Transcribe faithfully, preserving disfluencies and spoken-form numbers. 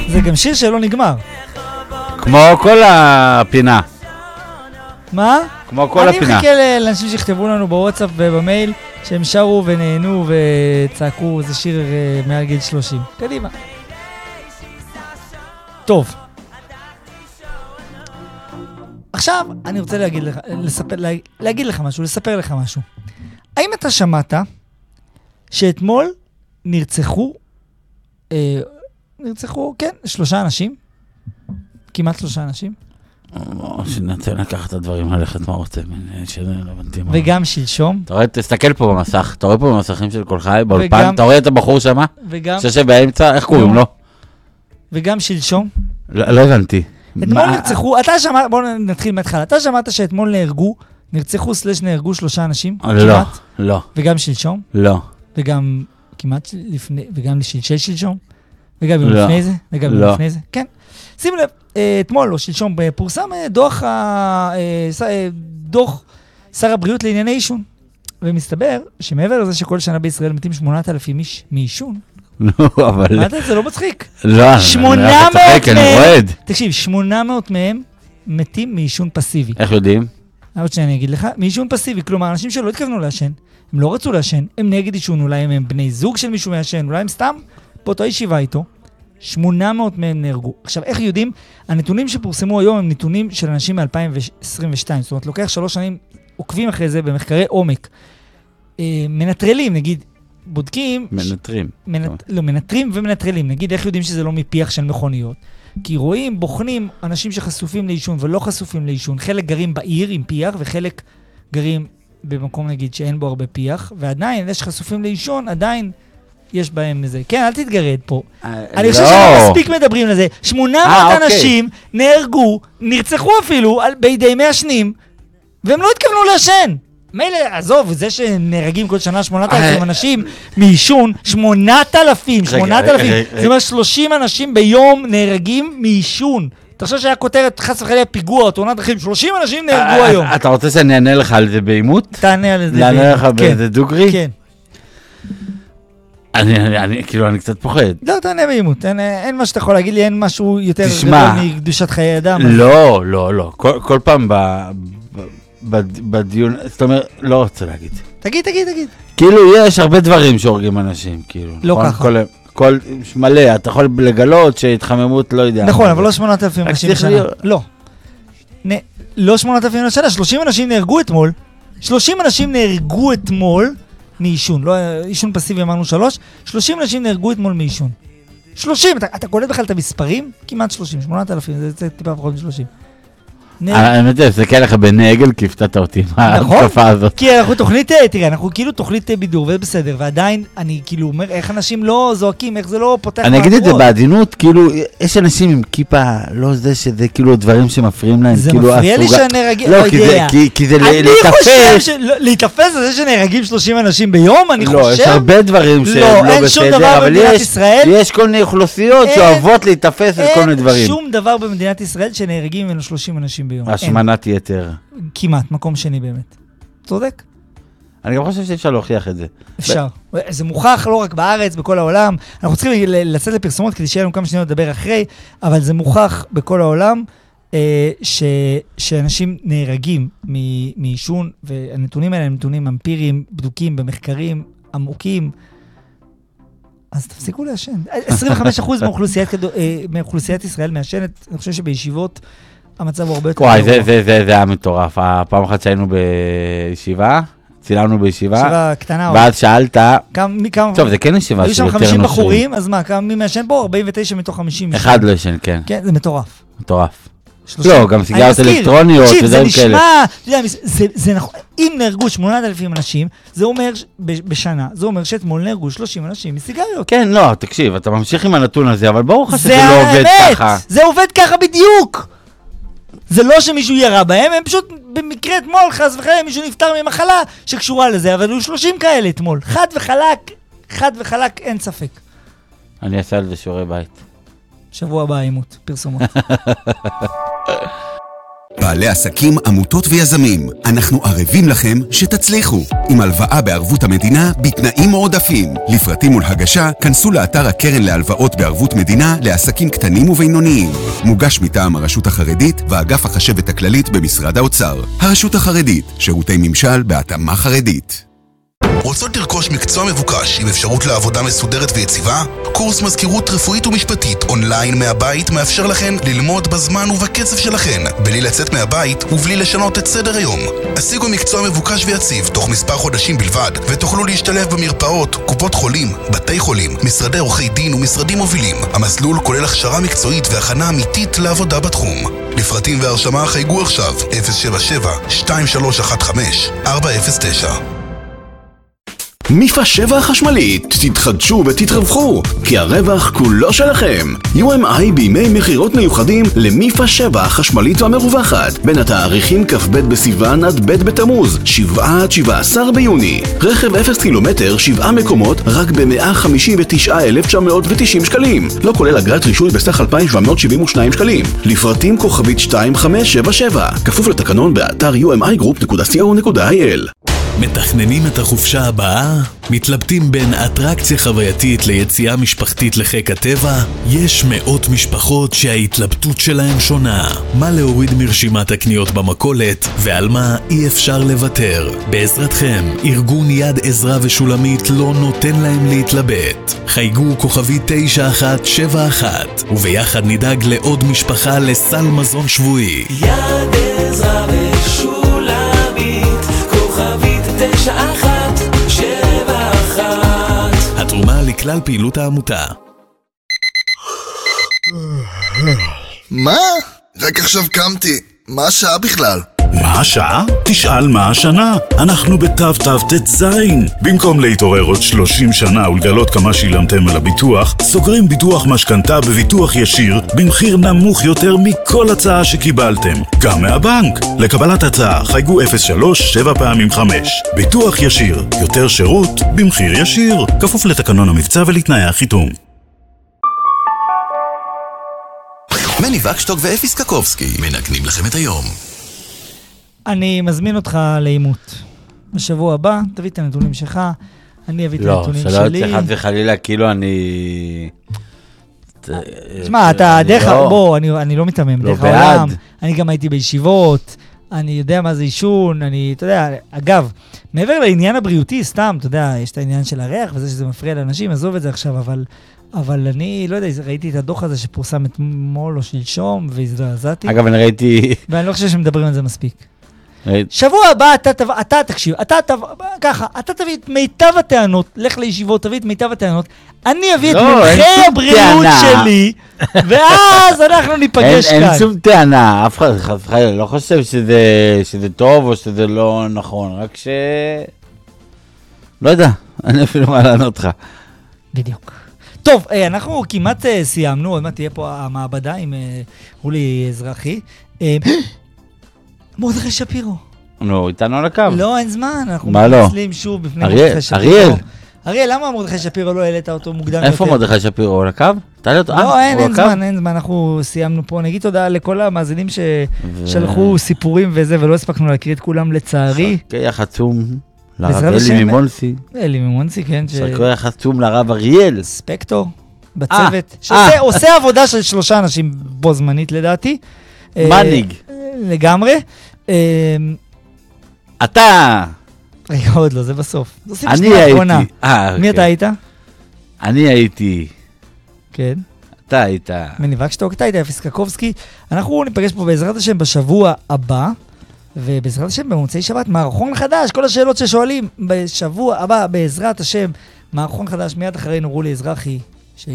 זה גם שיר שלא נגמר. כמו כל הפינה. מה? כמו כל הפינה. אני מחכה לאנשים שיכתבו לנו בוואטסאפ ובמייל, שהם שרו ונהנו וצעקו, זה שיר מעל גיל שלושים. קדימה. טוב. עכשיו אני רוצה להגיד לך, לספר, להגיד לך משהו, לספר לך משהו. האם אתה שמעת שאתמול נרצחו, אה, נרצחו, כן, שלושה אנשים? כמעט שלושה אנשים? שנצא לקחת את הדברים ללכת מה רוצה, וגם שלשום. אתה רואה, תסתכל פה במסך, אתה רואה פה במסכים של כל חי, באולפן, אתה רואה את הבחור שמה? וגם... שיושב באמצע, איך קוראים לו? וגם שלשום. לא הבנתי. אתמול נרצחו, אתה שמעת, בואו נתחיל מהתחלה, אתה שמעת שאתמול נהרגו, נרצחו סלש נהרגו שלושה אנשים? לא, לא. וגם שלשום? לא. וגם כמעט לפני, וגם לשלשל שלשום? וגם לפני זה? וגם לפני זה? כן. שים לב, אתמול או שלשום פורסם דוח, דוח שר הבריאות לענייני עישון. ומסתבר שמעבר לזה שכל שנה בישראל מתים שמונת אלפים איש מעישון. לא, אבל... מה אתה, זה לא מצחיק. לא, אני רק מצחיק, אני רועד. תקשיב, שמונה מאות מהם מתים מעישון פסיבי. איך יודעים? עוד שאני אגיד לך, מעישון פסיבי, כלומר, אנשים שלא התכוונו לעשן, הם לא רצו לעשן, הם נגד עישון, אולי הם בני זוג של מישהו מעשן, אולי הם סתם באותה ישיבה איתו. שמונה מאות מהם נהרגו. עכשיו, איך יודעים? הנתונים שפורסמו היום הם נתונים של אנשים מ-אלפיים עשרים ושתיים. זאת אומרת, לוקח שלוש שנים, עוקבים אחרי זה במחקרי עומק. אה, מנטרלים, נגיד, בודקים... מנטרים. ש... מנט... לא, מנטרים ומנטרלים. נגיד, איך יודעים שזה לא מפיח של מכוניות? כי רואים, בוחנים אנשים שחשופים לעישון ולא חשופים לעישון. חלק גרים בעיר עם פיח, וחלק גרים במקום, נגיד, שאין בו הרבה פיח, ועדיין, אלה שחשופים לעישון, עדיין יש בהם איזה. כן, אל תתגרד פה. אני חושב שלא מספיק מדברים לזה. שמונה מאות אנשים נהרגו, נרצחו אפילו בידי מעשנים, והם לא התכוונו לעשן. מילא, עזוב, זה שנהרגים כל שנה שמונת אלפים אנשים מעישון, שמונת אלפים, שמונת אלפים. זה אומר שלושים אנשים ביום נהרגים מעישון. אתה חושב שהיה כותרת חס וחלילה פיגוע או תאונת דרכים, שלושים אנשים נהרגו היום. אתה רוצה שאני אענה לך על זה באימות? תענה על זה. לענה לך באיזה דוגרי? כן. אני, אני, כאילו, אני קצת פוחד. לא, תענה באימות. אין, אין מה שאתה יכול להגיד לי, אין משהו יותר גדול מקדושת חיי אדם. לא, לא, לא. כל, כל פעם ב, ב, ב, בדיון, זאת אומרת, לא רוצה להגיד. תגיד, תגיד, תגיד. כאילו, יש הרבה דברים שהורגים אנשים, כאילו. לא נכון? ככה. כל, כל, מלא, אתה יכול לגלות שהתחממות, לא יודע. נכון, אבל לא שמונת אלפים אנשים בשנה. לא. נ, לא שמונת אלפים בשנה, שלושים אנשים נהרגו אתמול. שלושים אנשים נהרגו אתמול. מעישון, לא, עישון פסיבי אמרנו שלוש, שלושים אנשים נהרגו אתמול מעישון. שלושים, אתה, אתה קולט בכלל את המספרים? כמעט שלושים, שמונת אלפים, זה, זה טיפה פחות מ-שלושים. האמת זה, זה כאלה לך בנגל, כי הפתעת אותי, ההתקפה הזאת. כי אנחנו תוכנית, תראה, אנחנו כאילו תוכנית בידור, וזה בסדר, ועדיין אני כאילו אומר, איך אנשים לא זועקים, איך זה לא פותח אני אגיד את זה בעדינות, כאילו, יש אנשים עם כיפה, לא זה שזה כאילו דברים שמפריעים להם, זה כאילו... מפריע לי שנהרגים, לא, כי זה להתאפס. להתאפס על זה שנהרגים שלושים אנשים ביום, אני חושב... לא, יש הרבה דברים שהם לא בסדר, אבל יש כל מיני אוכלוסיות שאוהבות להתאפס על כל מיני דברים. אין שום דבר במדינת ישראל שנהרגים ממנו שלושים אנשים ביום. השמנת יתר. כמעט, מקום שני באמת. צודק? אני גם חושב שאפשר להוכיח את זה. אפשר. זה מוכח לא רק בארץ, בכל העולם. אנחנו צריכים לצאת לפרסומות כדי שיהיה לנו כמה שניות לדבר אחרי, אבל זה מוכח בכל העולם שאנשים נהרגים מעישון, והנתונים האלה הם נתונים אמפיריים, בדוקים, במחקרים עמוקים. אז תפסיקו לעשן. עשרים וחמישה אחוז מאוכלוסיית ישראל מעשנת, אני חושב שבישיבות המצב הוא הרבה יותר... וואי, זה, זה, זה, זה היה מטורף. הפעם אחת שהיינו בישיבה, צילמנו בישיבה. ישיבה קטנה. ואז שאלת... כמה, כמה... טוב, זה כן ישיבה היו שם חמישים בחורים, אז מה, כמה מי מעשן פה? ארבעים ותשע מתוך חמישים. אחד לא ישן, כן. כן, זה מטורף. מטורף. לא, גם סיגריות אלקטרוניות ודברים כאלה. זה נשמע, זה נכון, אם נהרגו שמונת אלפים אנשים, זה אומר בשנה, זה אומר שאתמול נהרגו שלושים אנשים מסיגריות. כן, לא, תקשיב, אתה ממשיך עם הנתון הזה, אבל ברור לך שזה לא עובד ככה. זה עובד ככה בדיוק. זה לא שמישהו ירה בהם, הם פשוט במקרה אתמול, חס וחלילה, מישהו נפטר ממחלה שקשורה לזה, אבל היו שלושים כאלה אתמול. חד וחלק, חד וחלק, אין ספק. אני אעשה על זה שיעורי בית. שבוע הבא אימות, פרסומות. בעלי עסקים, עמותות ויזמים. אנחנו ערבים לכם שתצליחו. עם הלוואה בערבות המדינה בתנאים מועדפים. לפרטים ולהגשה, כנסו לאתר הקרן להלוואות בערבות מדינה לעסקים קטנים ובינוניים. מוגש מטעם הרשות החרדית ואגף החשבת הכללית במשרד האוצר. הרשות החרדית, שירותי ממשל בהתאמה חרדית. רוצות לרכוש מקצוע מבוקש עם אפשרות לעבודה מסודרת ויציבה? קורס מזכירות רפואית ומשפטית אונליין מהבית מאפשר לכן ללמוד בזמן ובקצב שלכן, בלי לצאת מהבית ובלי לשנות את סדר היום. השיגו מקצוע מבוקש ויציב תוך מספר חודשים בלבד, ותוכלו להשתלב במרפאות, קופות חולים, בתי חולים, משרדי עורכי דין ומשרדים מובילים. המסלול כולל הכשרה מקצועית והכנה אמיתית לעבודה בתחום. לפרטים והרשמה חייגו עכשיו אפס שבע שבע שתיים שלוש אחת חמש ארבע אפס תשע. מיפה שבע החשמלית, תתחדשו ותתרווחו, כי הרווח כולו שלכם. יו אם איי בימי מחירות מיוחדים למיפה שבע החשמלית והמרווחת, בין התאריכים כ"ב בסיוון עד ב' בתמוז, שבעה עד שבעה עשר ביוני. רכב אפס קילומטר, שבעה מקומות, רק ב-מאה חמישים ותשעה אלף תשע מאות ותשעים שקלים, לא כולל אגרת רישוי בסך אלפיים שבע מאות שבעים ושניים שקלים. לפרטים כוכבית שתיים חמש שבע שבע, כפוף לתקנון באתר יו אם איי גרופ נקודה סי או נקודה איי אל. מתכננים את החופשה הבאה? מתלבטים בין אטרקציה חווייתית ליציאה משפחתית לחיק הטבע? יש מאות משפחות שההתלבטות שלהן שונה. מה להוריד מרשימת הקניות במכולת ועל מה אי אפשר לוותר? בעזרתכם, ארגון יד עזרה ושולמית לא נותן להם להתלבט. חייגו כוכבי תשע אחת שבע אחת וביחד נדאג לעוד משפחה לסל מזון שבועי. יד עזרה ושולמית כוכבית תשע אחת שבע אחת. התרומה לכלל פעילות העמותה. מה? רק עכשיו קמתי. מה השעה בכלל? מה השעה? תשאל מה השנה. אנחנו בתו תו תזין. במקום להתעורר עוד שלושים שנה ולגלות כמה שילמתם על הביטוח, סוגרים ביטוח משכנתה בביטוח ישיר במחיר נמוך יותר מכל הצעה שקיבלתם, גם מהבנק. לקבלת הצעה חייגו אפס שלוש שבע פעמים חמש. ביטוח ישיר, יותר שירות במחיר ישיר, כפוף לתקנון המבצע ולתנאי החיתום. מני וקשטוק ואפי סקקובסקי מנגנים לכם את היום. אני מזמין אותך לאימות. בשבוע הבא, תביא את הנתונים שלך, אני אביא את הנתונים שלי. לא, שלא יוצא חד וחלילה, כאילו אני... תשמע, אתה דרך... בוא, אני לא מתאמם, דרך העולם. אני גם הייתי בישיבות, אני יודע מה זה עישון, אני, אתה יודע, אגב, מעבר לעניין הבריאותי, סתם, אתה יודע, יש את העניין של הריח וזה שזה מפריע לאנשים, עזוב את זה עכשיו, אבל... אבל אני לא יודע, ראיתי את הדוח הזה שפורסם אתמול או שלשום, והזדעזעתי. אגב, אני ראיתי... ואני לא חושב שמדברים על זה מספיק. שבוע הבא אתה, אתה תקשיב, אתה, ככה, אתה תביא את מיטב הטענות, לך לישיבות, תביא את מיטב הטענות, אני אביא את מומחי הבריאות שלי, ואז אנחנו ניפגש כאן. אין שום טענה, אף אחד לא חושב שזה טוב או שזה לא נכון, רק ש... לא יודע, אני אפילו מה לענות לך. בדיוק. טוב, אנחנו כמעט סיימנו, עוד מעט תהיה פה המעבדה עם רולי אזרחי. מרדכי שפירו. נו, איתנו על הקו. לא, אין זמן, אנחנו מתנצלים שוב בפני מרדכי שפירו. אריאל. אריאל, למה מרדכי שפירו לא העלית אותו מוקדם יותר? איפה מרדכי שפירו? על הקו? לא, אין, אין זמן, אין זמן, אנחנו סיימנו פה. נגיד תודה לכל המאזינים ששלחו סיפורים וזה, ולא הספקנו להקריא את כולם לצערי. יחד עצום. לרב אלי ממונסי. אלי ממונסי, כן. שרקו יחד עצום לרב אריאל. ספקטור, בצוות. שעושה עבודה של שלושה אנשים בו זמנית לדעתי. מניג. לגמרי. אתה. רגע, עוד לא, זה בסוף. אני הייתי. מי אתה היית? אני הייתי. כן. אתה היית. מני וקשטוק, אתה היית אפי סקקובסקי. אנחנו ניפגש פה בעזרת השם בשבוע הבא, ובעזרת השם במוצאי שבת, מערכון חדש, כל השאלות ששואלים בשבוע הבא, בעזרת השם, מערכון חדש, מיד אחרינו רולי אזרחי.